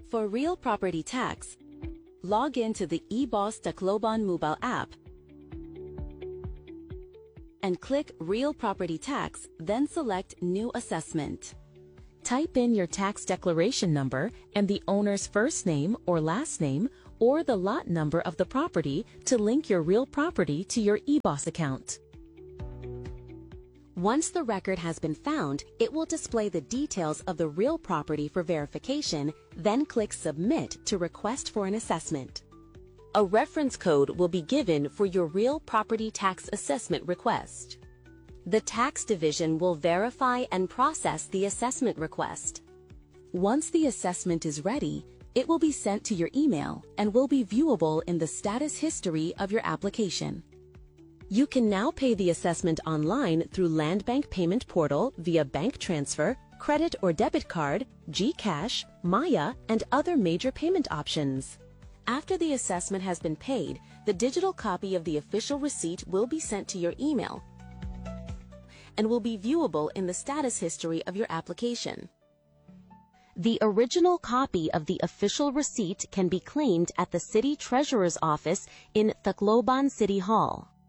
For real property tax, log in to the eBOS Tacloban mobile app and click Real Property Tax, then select New Assessment. Type in your tax declaration number and the owner's first name or last name or the lot number of the property to link your real property to your eBOS account. Once the record has been found, it will display the details of the real property for verification, then click Submit to request for an assessment. A reference code will be given for your real property tax assessment request. The tax division will verify and process the assessment request. Once the assessment is ready, it will be sent to your email and will be viewable in the status history of your application. You can now pay the assessment online through Land Bank Payment Portal via bank transfer, credit or debit card, GCash, Maya, and other major payment options. After the assessment has been paid, the digital copy of the official receipt will be sent to your email and will be viewable in the status history of your application. The original copy of the official receipt can be claimed at the City Treasurer's office in Tacloban City Hall.